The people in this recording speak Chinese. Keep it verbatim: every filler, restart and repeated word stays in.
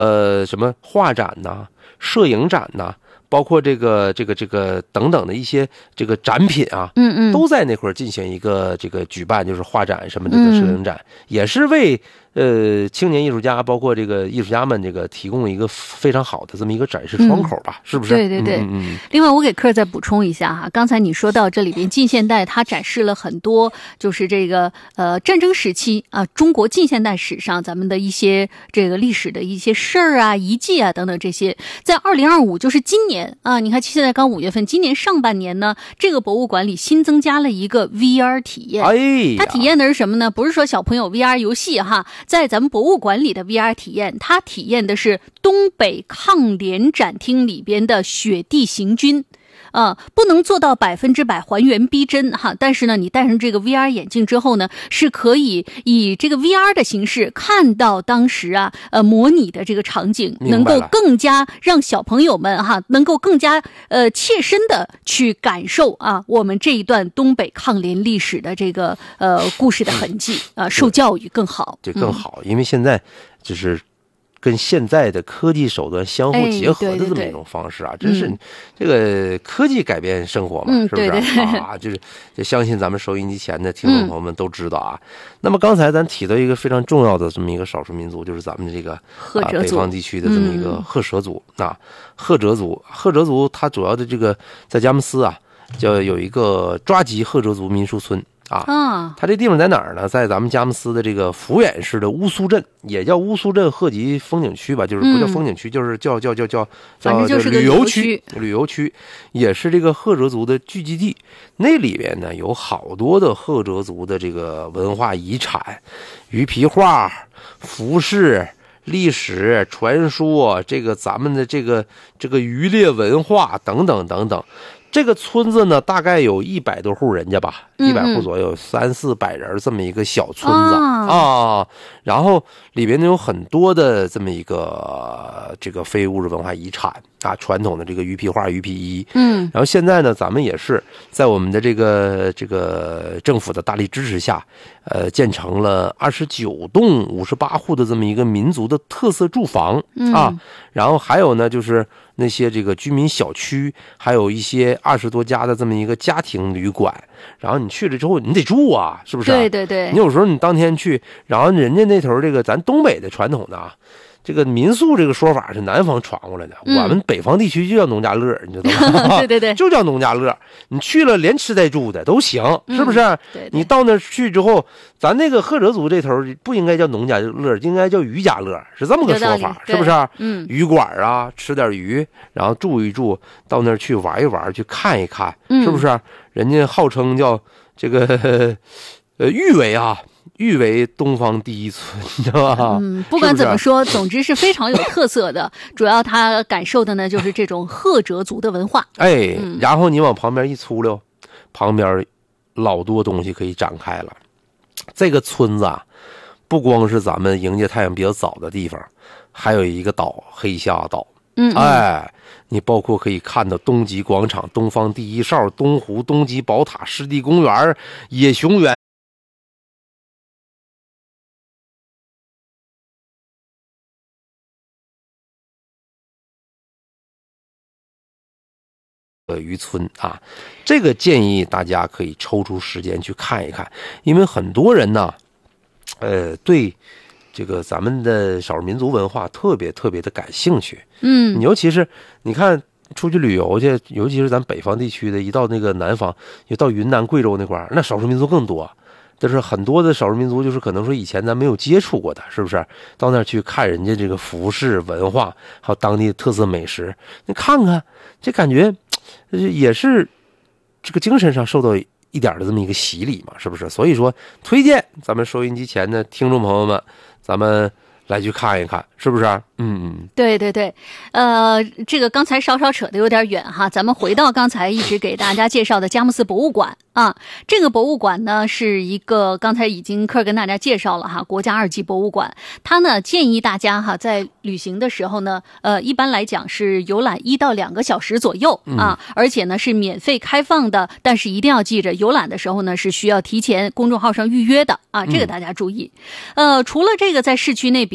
呃什么画展呐、摄影展呐，包括这个这个这个等等的一些这个展品啊， 嗯嗯， 都在那块儿进行一个这个举办，就是画展什么的的摄影展，嗯、也是为呃青年艺术家，包括这个艺术家们这个提供一个非常好的这么一个展示窗口吧，嗯、是不是？ 对对对。 嗯嗯。 另外，我给客再补充一下哈，刚才你说到这里边近现代，它展示了很多就是这个呃战争时期啊，中国近现代史上咱们的一些这个历史的一些事儿啊、遗迹啊等等这些，在二零二五就是今年啊，你看现在刚五月份，今年上半年呢，这个博物馆里新增加了一个 V R 体验。 哎， 它体验的是什么呢？不是说小朋友 V R 游戏哈，在咱们博物馆里的 V R 体验，它体验的是东北抗联展厅里边的雪地行军。啊、呃，不能做到百分之百还原逼真哈，但是呢，你戴上这个 V R 眼镜之后呢，是可以以这个 V R 的形式看到当时啊，呃，模拟的这个场景，能够更加让小朋友们哈，能够更加呃切身的去感受啊，我们这一段东北抗联历史的这个呃故事的痕迹啊、呃，受教育更好， 对，更好，嗯、因为现在就是。跟现在的科技手段相互结合的这么一种方式啊，哎、对对对真是这个科技改变生活嘛， 嗯、 是不是对对对啊？就是就相信咱们收音机前的听众朋友们都知道啊。嗯、那么刚才咱提到一个非常重要的这么一个少数民族，就是咱们的这个赫哲族、 啊、北方地区的这么一个赫哲族、嗯、啊。赫哲族，赫哲族它主要的这个在佳木斯啊，叫有一个抓吉赫哲族民俗村。啊，它这地方在哪儿呢？在咱们佳木斯的这个抚远市的乌苏镇，也叫乌苏镇鹤集风景区吧，就是不叫风景区，嗯、就是叫叫叫叫叫叫旅游区，旅游区也是这个赫哲族的聚集地。那里边呢有好多的赫哲族的这个文化遗产，鱼皮画、服饰、历史传说，这个咱们的这个这个渔猎文化等等等等。这个村子呢，大概有一百多户人家吧，一百户左右，三四百人这么一个小村子、哦、啊。然后里边呢有很多的这么一个这个非物质文化遗产啊，传统的这个鱼皮画、鱼皮衣。嗯。然后现在呢，咱们也是在我们的这个这个政府的大力支持下，呃，建成了二十九栋五十八户的这么一个民族的特色住房、嗯、啊。然后还有呢，就是那些这个居民小区，还有一些二十多家的这么一个家庭旅馆，然后你去了之后，你得住啊，是不是？ 对对对。 你有时候你当天去，然后人家那头这个咱东北的传统的啊，这个民宿这个说法是南方传过来的，嗯、我们北方地区就叫农家乐，你知道吗？ 对对对， 就叫农家乐。你去了连吃带住的都行，是不是？ 嗯、对对， 你到那去之后，咱那个赫哲族这头不应该叫农家乐，应该叫渔家乐，是这么个说法，是不是？ 嗯， 鱼馆啊，吃点鱼，然后住一住，到那儿去玩一玩，去看一看， 嗯、 是不是？人家号称叫这个呃誉为啊。誉为东方第一村，你知道吧？ 嗯，不管怎么说，总之是非常有特色的。主要他感受的呢，就是这种赫哲族的文化。 哎，嗯、然后你往旁边一出溜，旁边老多东西可以展开了。这个村子啊，不光是咱们迎接太阳比较早的地方，还有一个岛黑下岛。 嗯， 哎，你包括可以看到东极广场、东方第一哨、东湖、东极宝塔、湿地公园、野熊园。渔村啊，这个建议大家可以抽出时间去看一看，因为很多人呢，呃，对这个咱们的少数民族文化特别特别的感兴趣。嗯，尤其是你看出去旅游去，尤其是咱北方地区的，一到那个南方，就到云南、贵州那块儿，那少数民族更多。但是很多的少数民族就是可能说以前咱没有接触过的，是不是？到那儿去看人家这个服饰文化，还有当地的特色美食，你看看，这感觉也是这个精神上受到一点的这么一个洗礼嘛，是不是？所以说，推荐咱们收音机前的听众朋友们，咱们来去看一看，是不是？嗯嗯， 对对对，呃，这个刚才稍稍扯得有点远哈，咱们回到刚才一直给大家介绍的佳木斯博物馆啊。这个博物馆呢是一个刚才已经客跟大家介绍了哈，国家二级博物馆。它呢建议大家哈在旅行的时候呢，呃，一般来讲是游览一到两个小时左右啊，嗯、而且呢是免费开放的，但是一定要记着，游览的时候呢是需要提前公众号上预约的啊，这个大家注意。嗯、呃，除了这个在市区内。